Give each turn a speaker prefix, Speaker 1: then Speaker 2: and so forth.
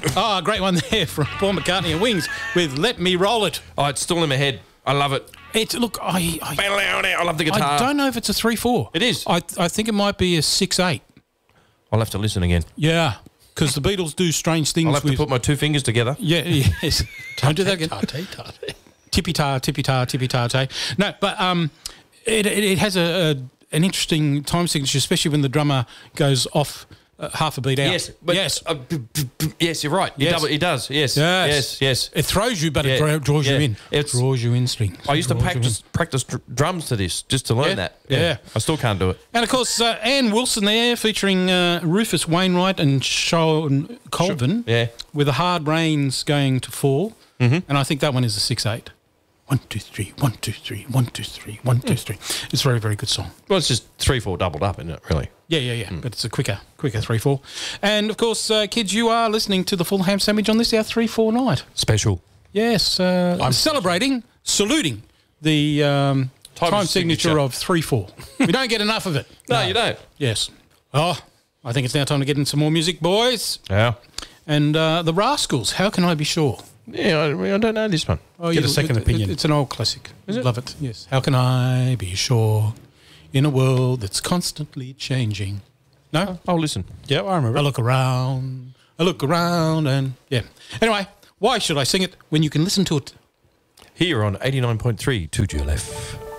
Speaker 1: Oh, a great one there from Paul McCartney and Wings with Let Me Roll It.
Speaker 2: Oh, it's still in my head. I love it.
Speaker 1: It's look, I
Speaker 2: love the guitar.
Speaker 1: I don't know if it's a 3/4.
Speaker 2: It is.
Speaker 1: I think it might be a 6/8.
Speaker 2: I'll have to listen again.
Speaker 1: Yeah, because the Beatles do strange things.
Speaker 2: I'll have to put my two fingers together.
Speaker 1: Yeah, yes. Don't do that again. Tippy-tar, tippy-tar, tippy-tar-tay. No, but it has an interesting time signature, especially when the drummer goes off half a beat out.
Speaker 2: Yes, but
Speaker 1: yes.
Speaker 2: Yes, you're right.
Speaker 1: Yes.
Speaker 2: He does. Yes.
Speaker 1: It throws you, but it draws you in. It draws you in strings.
Speaker 2: I used to practice drums to this just to learn that.
Speaker 1: Yeah.
Speaker 2: I still can't do it.
Speaker 1: And, of course, Ann Wilson there featuring Rufus Wainwright and Sean Colvin with the Hard Rains going to fall. Mm-hmm. And I think that one is a 6/8. 1, 2, 3, 1, 2, 3, 1, 2, 3, 1, 2, 3. It's a very, very good song.
Speaker 2: Well, it's just 3/4 doubled up, isn't it, really?
Speaker 1: Yeah. But it's a quicker 3/4. And, of course, kids, you are listening to the Full Ham Sandwich on this, our 3/4 night.
Speaker 2: Special.
Speaker 1: Yes. I'm saluting the time signature of 3/4. We don't get enough of it.
Speaker 2: No, you don't.
Speaker 1: Yes. Oh, I think it's now time to get in some more music, boys.
Speaker 2: Yeah.
Speaker 1: And the Rascals, How Can I Be Sure?
Speaker 2: Yeah, I don't know this one.
Speaker 1: Oh,
Speaker 2: Get a second opinion.
Speaker 1: It's an old classic.
Speaker 2: Is it?
Speaker 1: Love it, yes. How can I be sure in a world that's constantly changing? No?
Speaker 2: I'll listen.
Speaker 1: Yeah, I remember. I look around and, yeah. Anyway, why should I sing it when you can listen to it?
Speaker 2: Here on 89.3 2GLF.